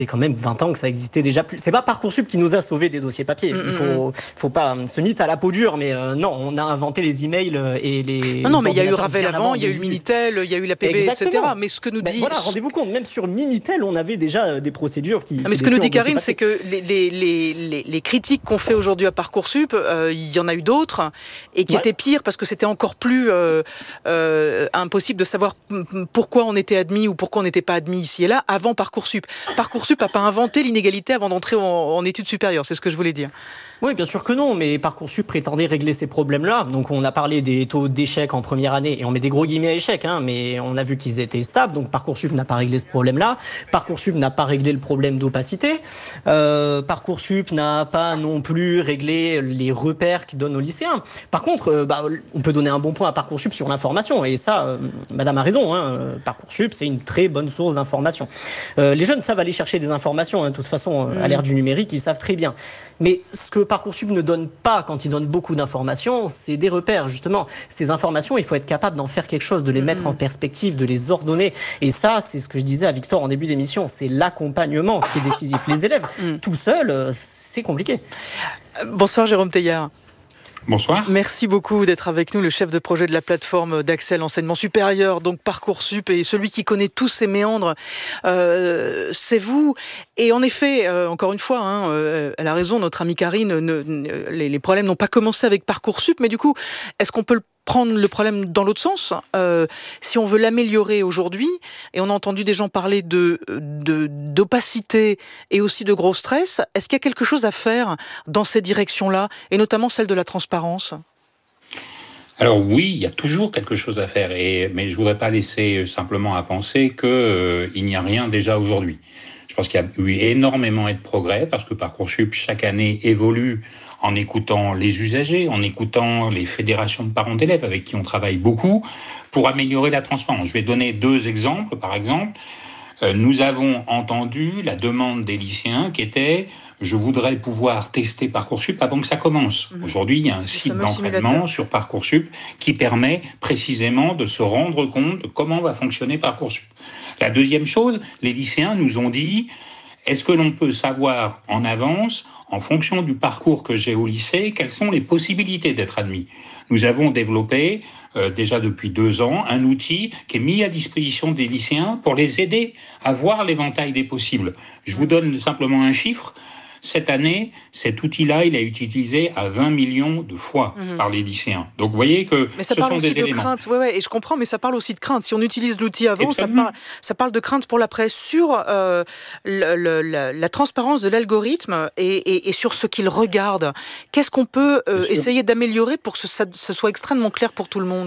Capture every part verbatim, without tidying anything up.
C'est quand même vingt ans que ça existait déjà plus. C'est pas Parcoursup qui nous a sauvé des dossiers papier. Mmh, il faut, faut pas se mythe à la peau dure, mais euh, non, on a inventé les emails et les. Non, non, mais il y a eu Ravel avant, il y a eu le Minitel, il y a eu la P B, Exactement. et cetera. Mais ce que nous ben dit. Voilà, rendez-vous compte, même sur Minitel, on avait déjà des procédures qui. Non, mais ce que nous dit Karine, c'est que les, les, les, les, les critiques qu'on fait aujourd'hui à Parcoursup, euh, il y en a eu d'autres, et qui ouais. étaient pires parce que c'était encore plus euh, euh, impossible de savoir pourquoi on était admis ou pourquoi on n'était pas admis ici et là avant Parcoursup. Parcoursup n'a pas inventé l'inégalité avant d'entrer en, en études supérieures, c'est ce que je voulais dire. Oui, bien sûr que non, mais Parcoursup prétendait régler ces problèmes-là. Donc on a parlé des taux d'échec en première année, et on met des gros guillemets à échec, hein, mais on a vu qu'ils étaient stables, donc Parcoursup n'a pas réglé ce problème-là. Parcoursup n'a pas réglé le problème d'opacité. Euh, Parcoursup n'a pas non plus réglé les repères qu'il donne aux lycéens. Par contre, euh, bah, on peut donner un bon point à Parcoursup sur l'information, et ça, euh, madame a raison, hein, Parcoursup, c'est une très bonne source d'information. Euh, les jeunes savent aller chercher des informations, hein, de toute façon, mmh. à l'ère du numérique, ils savent très bien. Mais ce que Parcoursup ne donne pas quand il donne beaucoup d'informations, c'est des repères, justement. Ces informations, il faut être capable d'en faire quelque chose, de les mettre en perspective, de les ordonner. Et ça, c'est ce que je disais à Victor en début d'émission, c'est l'accompagnement qui est décisif. Les élèves, tout seuls, c'est compliqué. Bonsoir Jérôme Teilhard. Bonsoir. Merci beaucoup d'être avec nous, le chef de projet de la plateforme d'accès à l'enseignement supérieur, donc Parcoursup, et celui qui connaît tous ces méandres, euh, c'est vous. Et en effet, euh, encore une fois, hein, euh, elle a raison, notre amie Karine, ne, ne, les, les problèmes n'ont pas commencé avec Parcoursup, mais du coup, est-ce qu'on peut le prendre le problème dans l'autre sens, euh, si on veut l'améliorer aujourd'hui, et on a entendu des gens parler de, de, d'opacité et aussi de gros stress, est-ce qu'il y a quelque chose à faire dans ces directions-là, et notamment celle de la transparence ? Alors oui, il y a toujours quelque chose à faire, et, mais je ne voudrais pas laisser simplement à penser qu'il euh, n'y a rien déjà aujourd'hui. Je pense qu'il y a eu énormément de progrès, parce que Parcoursup, chaque année, évolue en écoutant les usagers, en écoutant les fédérations de parents d'élèves avec qui on travaille beaucoup pour améliorer la transparence. Je vais donner deux exemples. Par exemple, euh, nous avons entendu la demande des lycéens qui était « je voudrais pouvoir tester Parcoursup avant que ça commence mmh. ». Aujourd'hui, il y a un site d'entraînement sur Parcoursup qui permet précisément de se rendre compte de comment va fonctionner Parcoursup. La deuxième chose, les lycéens nous ont dit « est-ce que l'on peut savoir en avance en fonction du parcours que j'ai au lycée, quelles sont les possibilités d'être admis ?» Nous avons développé, euh, déjà depuis deux ans, un outil qui est mis à disposition des lycéens pour les aider à voir l'éventail des possibles. Je vous donne simplement un chiffre. Cette année, cet outil-là, il a été utilisé à vingt millions de fois mmh. par les lycéens. Donc, vous voyez que mais ça ce parle sont aussi des de éléments. Crainte. Ouais, ouais, et je comprends, mais ça parle aussi de crainte. Si on utilise l'outil avant, ça parle, ça parle de crainte pour l'après. Sur euh, le, le, la, la transparence de l'algorithme et, et, et sur ce qu'il regarde, qu'est-ce qu'on peut euh, essayer d'améliorer pour que ça, ça soit extrêmement clair pour tout le monde ?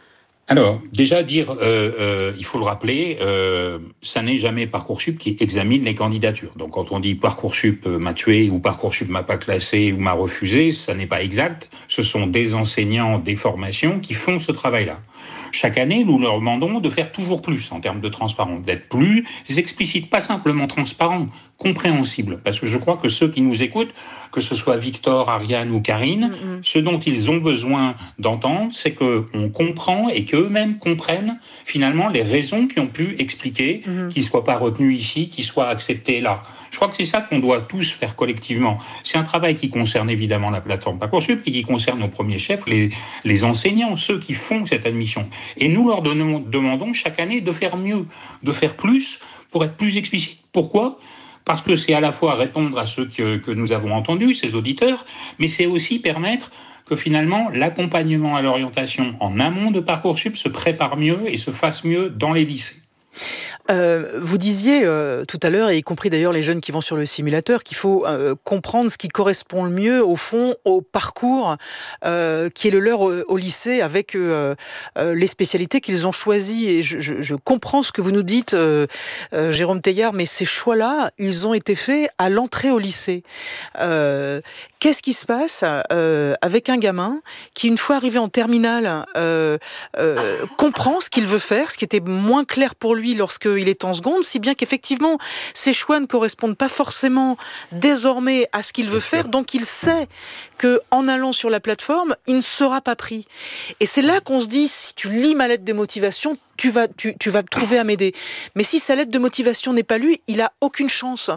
Alors, déjà dire, euh, euh, il faut le rappeler, euh, ça n'est jamais Parcoursup qui examine les candidatures. Donc, quand on dit Parcoursup m'a tué ou Parcoursup m'a pas classé ou m'a refusé, ça n'est pas exact. Ce sont des enseignants, des formations qui font ce travail-là. Chaque année, nous leur demandons de faire toujours plus en termes de transparence, d'être plus explicite, pas simplement transparent, compréhensible. Parce que je crois que ceux qui nous écoutent, que ce soit Victor, Ariane ou Karine, mm-hmm. ce dont ils ont besoin d'entendre, c'est qu'on comprend et qu'eux-mêmes comprennent finalement les raisons qui ont pu expliquer mm-hmm. qu'ils ne soient pas retenus ici, qu'ils soient acceptés là. Je crois que c'est ça qu'on doit tous faire collectivement. C'est un travail qui concerne évidemment la plateforme Parcoursup et qui concerne nos premiers chefs, les, les enseignants, ceux qui font cette admission. Et nous leur donnons, demandons chaque année de faire mieux, de faire plus pour être plus explicite. Pourquoi ? Parce que c'est à la fois répondre à ceux que, que nous avons entendus, ces auditeurs, mais c'est aussi permettre que finalement l'accompagnement à l'orientation en amont de Parcoursup se prépare mieux et se fasse mieux dans les lycées. Euh, vous disiez euh, tout à l'heure, et y compris d'ailleurs les jeunes qui vont sur le simulateur, qu'il faut euh, comprendre ce qui correspond le mieux au fond au parcours euh, qui est le leur au, au lycée avec euh, euh, les spécialités qu'ils ont choisies. Et je, je, je comprends ce que vous nous dites, euh, euh, Jérôme Teilhard, mais ces choix-là, ils ont été faits à l'entrée au lycée. Euh, Qu'est-ce qui se passe euh, avec un gamin qui, une fois arrivé en terminale, euh, euh, comprend ce qu'il veut faire, ce qui était moins clair pour lui lorsqu'il est en seconde, si bien qu'effectivement, ses choix ne correspondent pas forcément désormais à ce qu'il veut faire, donc il sait qu'en allant sur la plateforme, il ne sera pas pris. Et c'est là qu'on se dit, si tu lis ma lettre de motivation, tu vas, tu, tu vas trouver à m'aider. Mais si sa lettre de motivation n'est pas lue, il a aucune chance.